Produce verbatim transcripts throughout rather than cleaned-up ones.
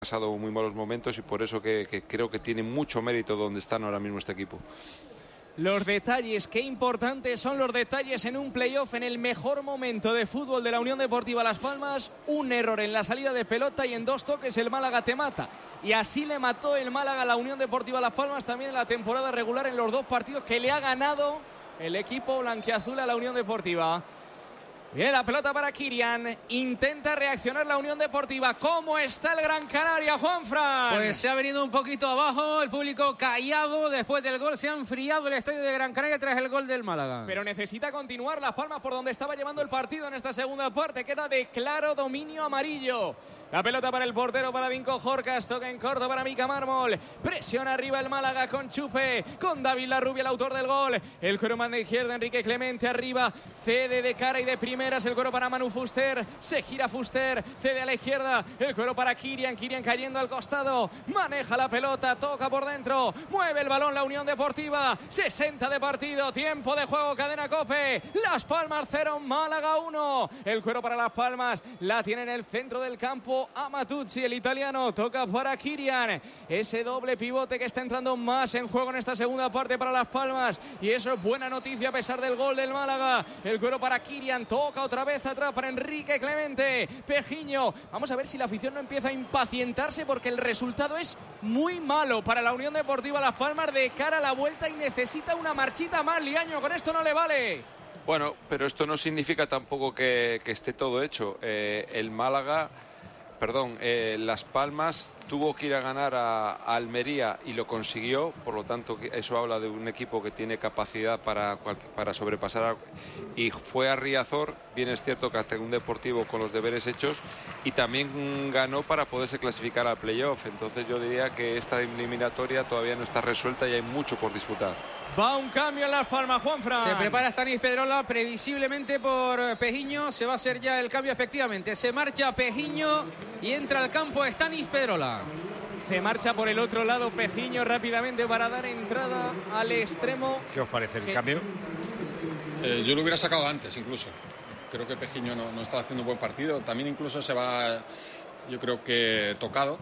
pasado muy malos momentos y por eso que, que creo que tiene mucho mérito donde están ahora mismo este equipo. Los detalles, qué importantes son los detalles en un playoff, en el mejor momento de fútbol de la Unión Deportiva Las Palmas. Un error en la salida de pelota y en dos toques el Málaga te mata. Y así le mató el Málaga a la Unión Deportiva Las Palmas también en la temporada regular en los dos partidos que le ha ganado el equipo blanquiazul a la Unión Deportiva. Viene la pelota para Kirian, intenta reaccionar la Unión Deportiva. ¿Cómo está el Gran Canaria, Juanfran? Pues se ha venido un poquito abajo, el público callado después del gol, se ha enfriado el estadio de Gran Canaria tras el gol del Málaga. Pero necesita continuar Las Palmas por donde estaba llevando el partido en esta segunda parte, queda de claro dominio amarillo. La pelota para el portero, para Vinco Jorcas, toca en corto para Mica Mármol. Presiona arriba el Málaga con Chupe, con David Larrubia, el autor del gol. El cuero manda izquierda, Enrique Clemente arriba, cede de cara y de primeras, el cuero para Manu Fuster, se gira Fuster, cede a la izquierda, el cuero para Kirian, Kirian cayendo al costado, maneja la pelota, toca por dentro, mueve el balón la Unión Deportiva, sesenta de partido, tiempo de juego, cadena COPE, Las Palmas cero, Málaga uno. El cuero para Las Palmas, la tiene en el centro del campo Amatuzzi, el italiano, toca para Kirian, ese doble pivote que está entrando más en juego en esta segunda parte para Las Palmas, y eso es buena noticia a pesar del gol del Málaga. El cuero para Kirian, toca otra vez atrás para Enrique Clemente, Pejiño, vamos a ver si la afición no empieza a impacientarse porque el resultado es muy malo para la Unión Deportiva Las Palmas de cara a la vuelta y necesita una marchita más, Liaño, con esto no le vale. Bueno, pero esto no significa tampoco que, que esté todo hecho. Eh, el Málaga Perdón, eh, Las Palmas tuvo que ir a ganar a, a Almería y lo consiguió, por lo tanto eso habla de un equipo que tiene capacidad para, para sobrepasar a, y fue a Riazor, bien es cierto que hasta un Deportivo con los deberes hechos, y también ganó para poderse clasificar al playoff. Entonces yo diría que esta eliminatoria todavía no está resuelta y hay mucho por disputar. Va un cambio en Las Palmas, Juanfran. Se prepara Stanis Pedrola, previsiblemente por Pejiño. Se va a hacer ya el cambio, efectivamente. Se marcha Pejiño y entra al campo Stanis Pedrola. Se marcha por el otro lado Pejiño rápidamente para dar entrada al extremo. ¿Qué os parece el ¿Qué? cambio? Eh, yo lo hubiera sacado antes incluso. Creo que Pejiño no, no está haciendo un buen partido. También incluso se va, yo creo que tocado,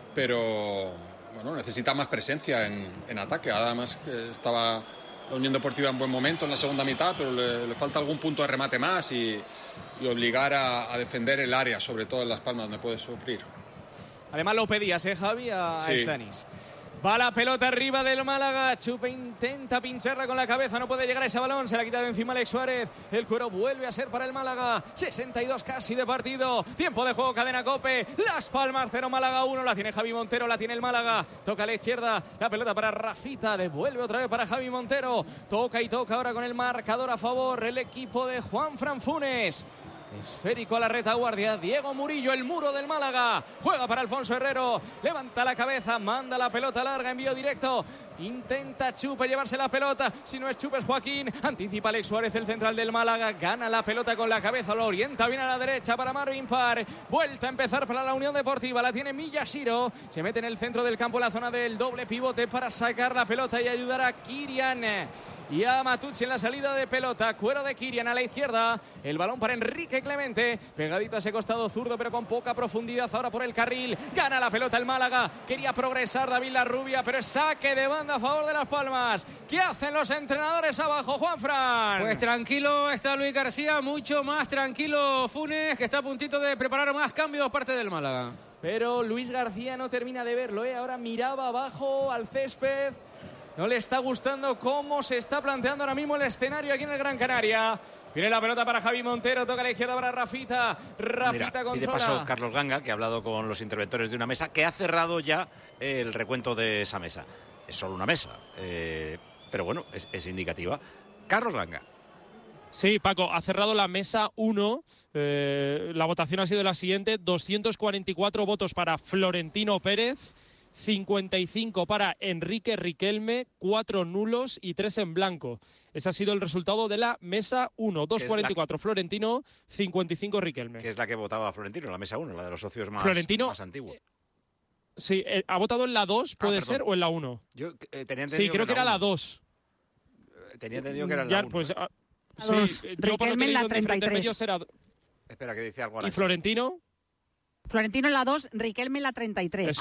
pero... Bueno, necesita más presencia en, en ataque. Además que estaba la Unión Deportiva en buen momento en la segunda mitad, pero le, le falta algún punto de remate más y, y obligar a, a defender el área, sobre todo en Las Palmas, donde puede sufrir. Además lo pedías, ¿eh, Javi? A, sí. a Stanis. Va la pelota arriba del Málaga. Chupe intenta pincharla con la cabeza. No puede llegar a ese balón. Se la ha quitado encima Alex Suárez. El cuero vuelve a ser para el Málaga. sesenta y dos casi de partido. Tiempo de juego, cadena COPE. Las Palmas cero, Málaga uno. La tiene Javi Montero. La tiene el Málaga. Toca a la izquierda. La pelota para Rafita. Devuelve otra vez para Javi Montero. Toca y toca ahora con el marcador a favor el equipo de Juanfran Funes. Esférico a la retaguardia, Diego Murillo, el muro del Málaga, juega para Alfonso Herrero, levanta la cabeza, manda la pelota larga, envío directo, intenta Chupe llevarse la pelota, si no es Chupe es Joaquín, anticipa Alex Suárez, el central del Málaga, gana la pelota con la cabeza, lo orienta bien a la derecha para Marvin Parr, vuelta a empezar para la Unión Deportiva, la tiene Miyashiro, se mete en el centro del campo, en la zona del doble pivote para sacar la pelota y ayudar a Kirian y a Matucci en la salida de pelota. Cuero de Kirian a la izquierda, el balón para Enrique Clemente, pegadito a ese costado zurdo pero con poca profundidad ahora por el carril, gana la pelota el Málaga, quería progresar David Larrubia pero es saque de banda a favor de Las Palmas. ¿Qué hacen los entrenadores abajo, Juanfran? Pues tranquilo está Luis García, mucho más tranquilo Funes, que está a puntito de preparar más cambios parte del Málaga. Pero Luis García no termina de verlo, ¿eh? Ahora miraba abajo al césped. No le está gustando cómo se está planteando ahora mismo el escenario aquí en el Gran Canaria. Viene la pelota para Javi Montero, toca a la izquierda para Rafita. Rafita Mira, controla. y de paso Carlos Ganga, que ha hablado con los interventores de una mesa, que ha cerrado ya el recuento de esa mesa. Es solo una mesa, eh, pero bueno, es, es indicativa. Carlos Ganga. Sí, Paco, ha cerrado la mesa uno. Eh, la votación ha sido la siguiente: doscientos cuarenta y cuatro votos para Florentino Pérez, cincuenta y cinco para Enrique Riquelme, cuatro nulos y tres en blanco. Ese ha sido el resultado de la mesa uno. doscientos cuarenta y cuatro la... Florentino, cincuenta y cinco Riquelme. Que es la que votaba Florentino, la mesa uno, la de los socios más, Florentino, más antiguos. Sí, eh, ¿ha votado en la dos, puede ah, ser, o en la uno? Yo eh, tenía Sí, creo que, que era la dos. Tenía entendido que era la uno. Pues, ¿eh? ah, sí, Riquelme en la treinta y tres. Era... Espera, que dice algo a la ¿Y Florentino? Florentino en la dos, Riquelme en la treinta y tres.